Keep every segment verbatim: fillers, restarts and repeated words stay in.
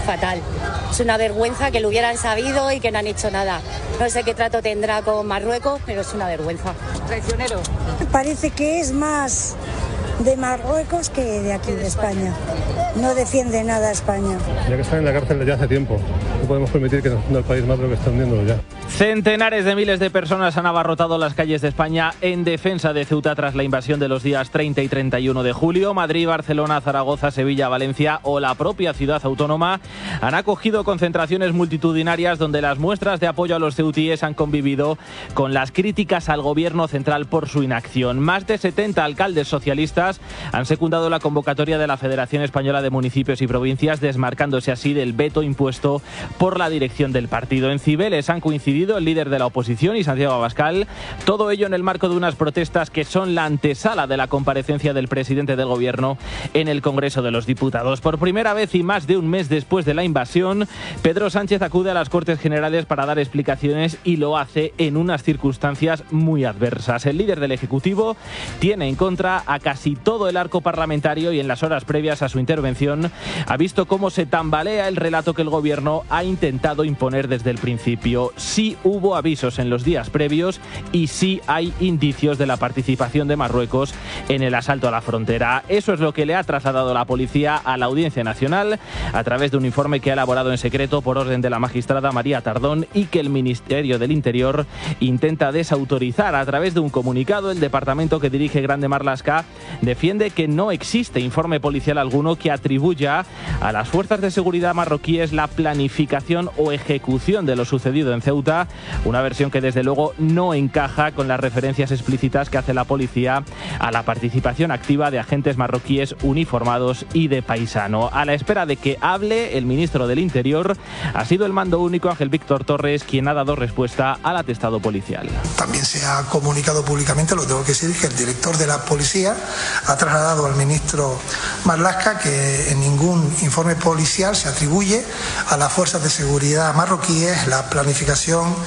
fatal. Es una vergüenza que lo hubieran sabido y que no han hecho nada. No sé qué trato tendrá con Marruecos, pero es una vergüenza. Traicionero. Parece que es más de Marruecos que de aquí, de España. No defiende nada a España. Ya que están en la cárcel ya hace tiempo. No podemos permitir que nos hunda el país más de lo que está hundiéndolo ya. Centenares de miles de personas han abarrotado las calles de España en defensa de Ceuta tras la invasión de los días treinta y treinta y uno de julio. Madrid, Barcelona, Zaragoza, Sevilla, Valencia o la propia ciudad autónoma han acogido concentraciones multitudinarias donde las muestras de apoyo a los ceutíes han convivido con las críticas al gobierno central por su inacción. Más de setenta alcaldes socialistas han secundado la convocatoria de la Federación Española de Municipios y Provincias, desmarcándose así del veto impuesto por la dirección del partido. En Cibeles han coincidido el líder de la oposición y Santiago Abascal, todo ello en el marco de unas protestas que son la antesala de la comparecencia del presidente del gobierno en el Congreso de los Diputados. Por primera vez y más de un mes después de la invasión, Pedro Sánchez acude a las Cortes Generales para dar explicaciones y lo hace en unas circunstancias muy adversas. El líder del Ejecutivo tiene en contra a casi todo el arco parlamentario y en las horas previas a su intervención ha visto cómo se tambalea el relato que el gobierno ha intentado imponer desde el principio. Sí hubo avisos en los días previos y sí hay indicios de la participación de Marruecos en el asalto a la frontera. Eso es lo que le ha trasladado la policía a la Audiencia Nacional a través de un informe que ha elaborado en secreto por orden de la magistrada María Tardón y que el Ministerio del Interior intenta desautorizar. A través de un comunicado, el departamento que dirige Grande Marlaska defiende que no existe informe policial alguno que atribuya a las fuerzas de seguridad marroquíes la planificación o ejecución de lo sucedido en Ceuta, una versión que desde luego no encaja con las referencias explícitas que hace la policía a la participación activa de agentes marroquíes uniformados y de paisano. A la espera de que hable el ministro del Interior, ha sido el mando único Ángel Víctor Torres quien ha dado respuesta al atestado policial. También se ha comunicado públicamente, lo tengo que decir, que el director de la policía ha trasladado al ministro Marlaska que en ningún informe policial se atribuye a las fuerzas de seguridad marroquíes la planificación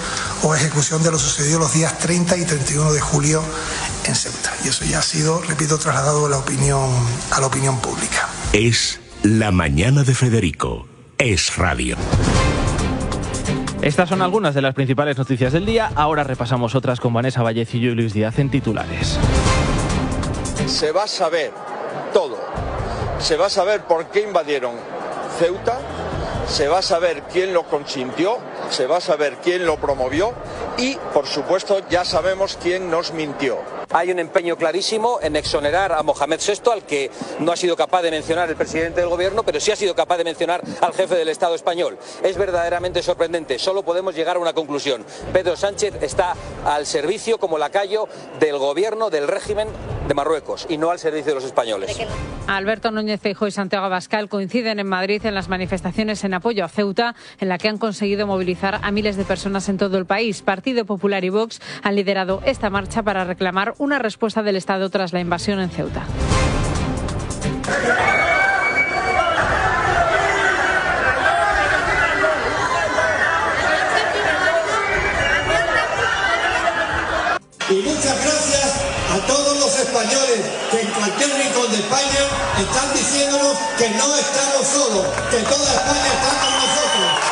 o ejecución de lo sucedido los días treinta y treinta y uno de julio en Ceuta. Y eso ya ha sido, repito, trasladado a la opinión, a la opinión pública. Es la mañana de Federico. Es radio. Estas son algunas de las principales noticias del día. Ahora repasamos otras con Vanessa Vallecillo y Luis Díaz en titulares. Se va a saber todo. Se va a saber por qué invadieron Ceuta. Se va a saber quién lo consintió, se va a saber quién lo promovió y, por supuesto, ya sabemos quién nos mintió. Hay un empeño clarísimo en exonerar a Mohamed sexto, al que no ha sido capaz de mencionar el presidente del gobierno, pero sí ha sido capaz de mencionar al jefe del Estado español. Es verdaderamente sorprendente. Solo podemos llegar a una conclusión. Pedro Sánchez está al servicio como lacayo del gobierno, del régimen de Marruecos y no al servicio de los españoles. Alberto Núñez Feijóo y Santiago Abascal coinciden en Madrid en las manifestaciones en apoyo a Ceuta, en la que han conseguido movilizar a miles de personas en todo el país. Partido Popular y Vox han liderado esta marcha para reclamar una respuesta del Estado tras la invasión en Ceuta. Y muchas gracias a todos los españoles que en cualquier rincón de España están diciéndonos que no estamos solos, que toda España está con nosotros.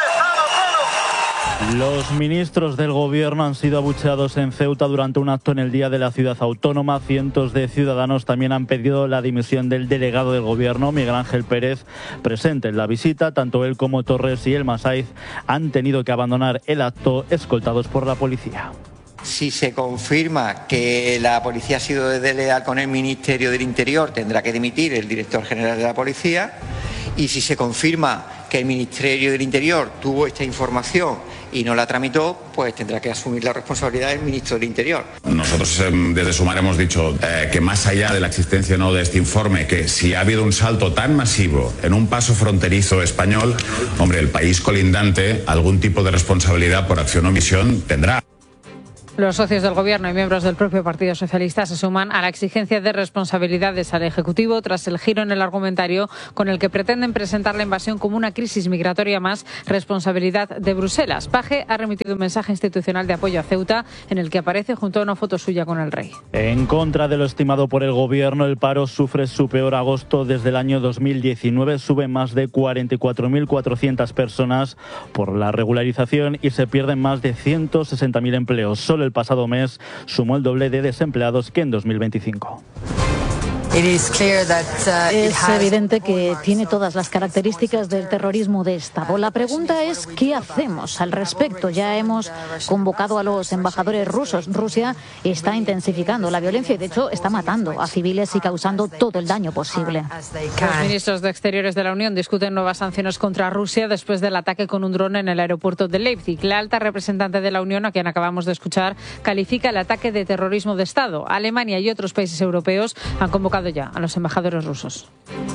Los ministros del gobierno han sido abucheados en Ceuta durante un acto en el Día de la Ciudad Autónoma. Cientos de ciudadanos también han pedido la dimisión del delegado del gobierno, Miguel Ángel Pérez, presente en la visita. Tanto él como Torres y el Masaiz han tenido que abandonar el acto escoltados por la policía. Si se confirma que la policía ha sido desleal con el Ministerio del Interior, tendrá que dimitir el director general de la policía. Y si se confirma que el Ministerio del Interior tuvo esta información y no la tramitó, pues tendrá que asumir la responsabilidad del ministro del Interior. Nosotros eh, desde Sumar hemos dicho eh, que más allá de la existencia o no de este informe, que si ha habido un salto tan masivo en un paso fronterizo español, hombre, el país colindante algún tipo de responsabilidad por acción o omisión tendrá. Los socios del Gobierno y miembros del propio Partido Socialista se suman a la exigencia de responsabilidades al Ejecutivo tras el giro en el argumentario con el que pretenden presentar la invasión como una crisis migratoria más responsabilidad de Bruselas. Paje ha remitido un mensaje institucional de apoyo a Ceuta en el que aparece junto a una foto suya con el rey. En contra de lo estimado por el Gobierno, el paro sufre su peor agosto desde el año dos mil diecinueve. Suben más de cuarenta y cuatro mil cuatrocientas personas por la regularización y se pierden más de ciento sesenta mil empleos. Solo el pasado mes sumó el doble de desempleados que en dos mil veinticinco. Es evidente que tiene todas las características del terrorismo de Estado. La pregunta es, ¿qué hacemos al respecto? Ya hemos convocado a los embajadores rusos. Rusia está intensificando la violencia y, de hecho, está matando a civiles y causando todo el daño posible. Los ministros de Exteriores de la Unión discuten nuevas sanciones contra Rusia después del ataque con un dron en el aeropuerto de Leipzig. La alta representante de la Unión, a quien acabamos de escuchar, califica el ataque de terrorismo de Estado. Alemania y otros países europeos han convocado ya a los embajadores rusos.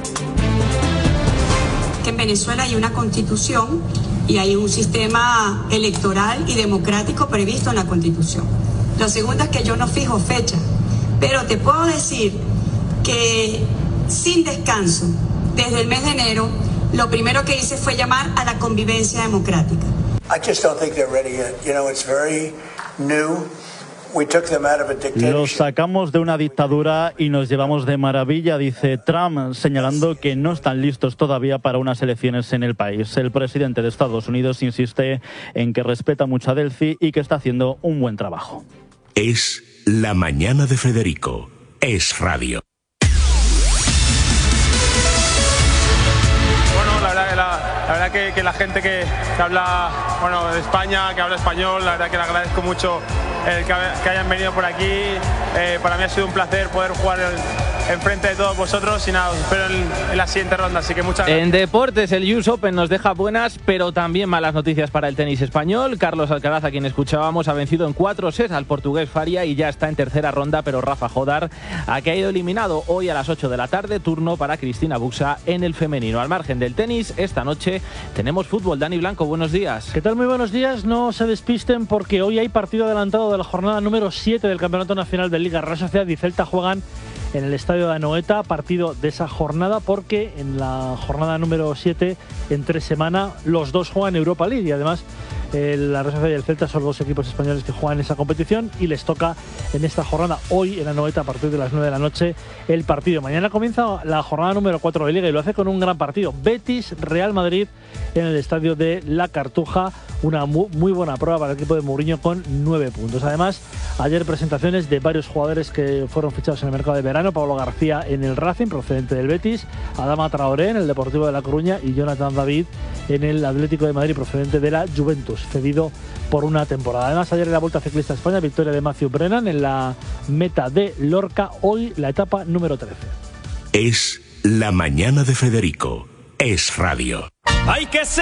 Que en Venezuela hay una constitución y hay un sistema electoral y democrático previsto en la constitución. Lo segundo es que yo no fijo fecha, pero te puedo decir que sin descanso, desde el mes de enero, lo primero que hice fue llamar a la convivencia democrática. I just don't think they're ready yet. You know, it's very new. Los sacamos de una dictadura y nos llevamos de maravilla, dice Trump, señalando que no están listos todavía para unas elecciones en el país. El presidente de Estados Unidos insiste en que respeta mucho a Delcy y que está haciendo un buen trabajo. Es La Mañana de Federico. Es radio. Bueno, la verdad que la, la, verdad que, que la gente que, que habla bueno, de España, que habla español, la verdad que le agradezco mucho el que, que hayan venido por aquí. Eh, para mí ha sido un placer poder jugar en, en frente de todos vosotros y nada, os espero en, en la siguiente ronda, así que muchas gracias. En deportes, el U S Open nos deja buenas, pero también malas noticias para el tenis español. Carlos Alcaraz, a quien escuchábamos, ha vencido en cuatro sets al portugués Faria y ya está en tercera ronda, pero Rafa Jodar ha caído eliminado hoy a las ocho de la tarde, turno para Cristina Buxa en el femenino. Al margen del tenis, esta noche tenemos fútbol. Dani Blanco, buenos días. ¿Qué tal? Muy buenos días. No se despisten porque hoy hay partido adelantado de la jornada número siete del Campeonato Nacional de Liga. Real Sociedad y Celta juegan en el estadio de Anoeta, partido de esa jornada, porque en la jornada número siete, entre semana, los dos juegan Europa League y además el, la Real Sociedad y el Celta son dos equipos españoles que juegan esa competición y les toca en esta jornada, hoy en Anoeta, a partir de las nueve de la noche, el partido. Mañana comienza la jornada número cuatro de Liga y lo hace con un gran partido. Betis-Real Madrid en el estadio de La Cartuja, una muy, muy buena prueba para el equipo de Mourinho con nueve puntos. Además, ayer presentaciones de varios jugadores que fueron fichados en el mercado de verano. Pablo García en el Racing, procedente del Betis, Adama Traoré en el Deportivo de La Coruña y Jonathan David en el Atlético de Madrid, procedente de la Juventus, cedido por una temporada. Además, ayer en la Vuelta Ciclista a España, victoria de Matthew Brennan en la meta de Lorca, hoy la etapa número trece. Es La Mañana de Federico. Es radio. Hay que ser